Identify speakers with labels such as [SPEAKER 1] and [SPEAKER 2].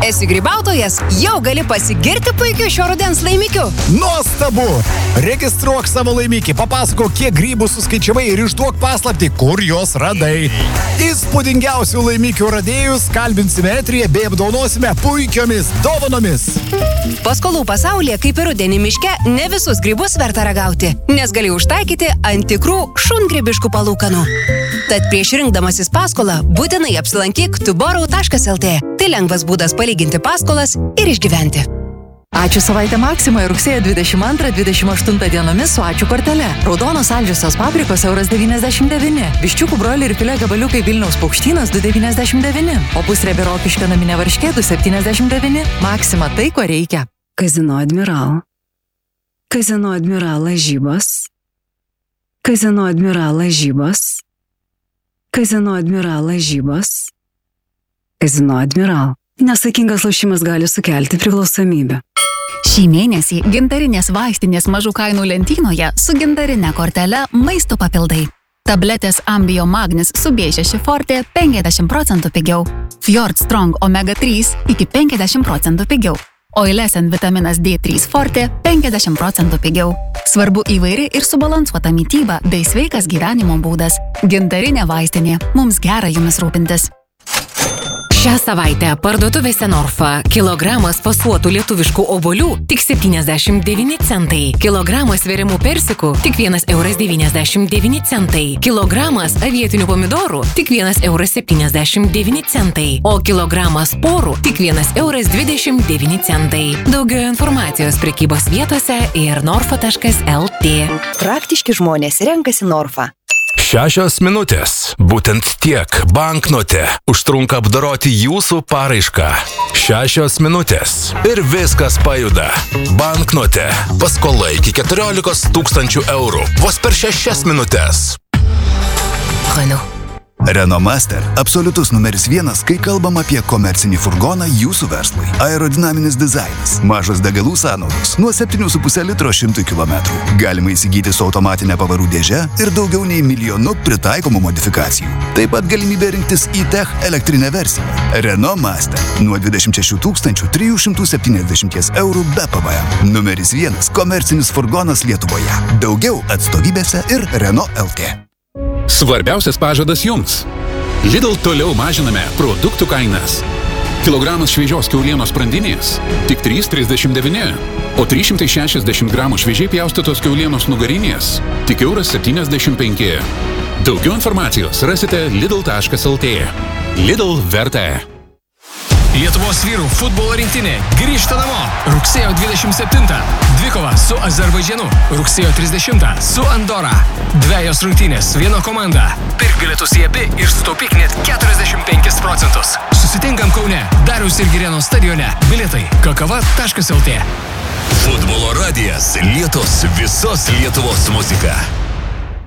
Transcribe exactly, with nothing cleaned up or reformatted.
[SPEAKER 1] Esi grybautojas, jau gali pasigirti puikiu šio rudens laimikiu.
[SPEAKER 2] Nuostabu! Registruok savo laimikį, papasakok, kiek grybų suskaičiavai ir išduok paslaptį, kur juos radai. Įspūdingiausių laimikių radėjus kalbinsime eteryje bei apdovanosime puikiomis dovanomis.
[SPEAKER 1] Paskolų pasaulyje, kaip ir rudenį miške, ne visus grybus verta ragauti, nes gali užtaikyti ant tikrų šungrybiškų palūkanų. Tad prieš rinkdamasis paskolą būtinai apsilankyk tuborau taškas lt. Tai lengvas būdas palyginti paskolas ir išgyventi.
[SPEAKER 3] Ačiū savaitę Maksimoje rugsėjo dvidešimt antrą dvidešimt aštuntą dienomis su Ačiū kortele. Raudonos saldžiosios paprikos euras devyniasdešimt devyni. Viščiukų broilį ir filė gabaliukai Vilniaus Paukštynas du devyniasdešimt devyni. O pusriebė rokiškio naminė varškė du septyniasdešimt devyni. Maksima tai, ko reikia.
[SPEAKER 4] Kazino Admiral. Kazino Admiral lažybos. Kazino Admiral lažybos. Kazino Admiral lažybos. Kazino Admiral. Nesaikingas lošimas gali sukelti priklausomybę.
[SPEAKER 5] Šį mėnesį gintarinės vaistinės mažų kainų lentynoje su gintarine kortele maisto papildai. Tabletės Ambio Magnis su B šeši Forte penkiasdešimt procentų pigiau. Fjord Strong Omega trys iki penkiasdešimt procentų pigiau. Oilesen vitaminas D trys Forte penkiasdešimt procentų pigiau. Svarbu įvairi ir subalansuota mityba bei sveikas gyvenimo būdas. Gintarinė vaistinė. Mums gera jumis rūpintis.
[SPEAKER 6] Šią savaitę parduotuvėse Norfa kilogramas fasuotų lietuviškų obuolių tik septyniasdešimt devyni centai. Kilogramas sveriamų persikų tik vienas euras devyniasdešimt devyni centai. Kilogramas avietinių pomidorų tik vienas euras septyniasdešimt devyni centai. O kilogramas porų tik vienas euras dvidešimt devyni centai. Daugiau informacijos prekybos vietose ir norfa taškas lt.
[SPEAKER 1] Praktiški žmonės renkasi Norfa.
[SPEAKER 7] Šešios minutės. Būtent tiek banknote užtrunka apdoroti jūsų paraišką. Šešios minutės. Ir viskas pajuda. Banknote. Paskola iki keturiolikos tūkstančių eurų. Vos per šešias minutės.
[SPEAKER 6] Renault.
[SPEAKER 8] Renault Master – absoliutus numeris vienas, kai kalbam apie komercinį furgoną jūsų verslui. Aerodinaminis dizainas, mažos degalų sąnaudos, nuo septynių su puse litro šimtui kilometrų. Galima įsigyti su automatinė pavarų dėže ir daugiau nei milijonu pritaikomų modifikacijų. Taip pat galimybė rinktis e-tech elektrinę versiją. Renault Master – nuo dvidešimt šešių tūkstančių trijų šimtų septyniasdešimt eurų be P V M. Numeris vienas komercinis furgonas Lietuvoje. Daugiau atstovybėse ir Renault L T.
[SPEAKER 9] Svarbiausias pažadas jums. Lidl toliau mažiname produktų kainas. Kilogramas šviežios kiaulienos sprandinės tik trys trisdešimt devyni, o trys šimtai šešiasdešimt gramų šviežiai pjaustytos kiaulienos nugarinės tik euras septyniasdešimt penki. Daugiau informacijos rasite lidl taškas lt. Lidl verta.
[SPEAKER 10] Lietuvos vyrų futbolo rinktinė grįžta namo rugsėjo dvidešimt septintą. Dvikova su Azerbaidžanu rugsėjo trisdešimtą su Andora. Dvejos rungtynės, viena komanda. Pirk bilietus į abi ir sutaupyk net keturiasdešimt penkis procentus. Susitinkam Kaune, Dariaus ir Girėno stadione. Bilietai kakava taškas lt.
[SPEAKER 7] Futbolo radijas. Lietos visos Lietuvos muzika.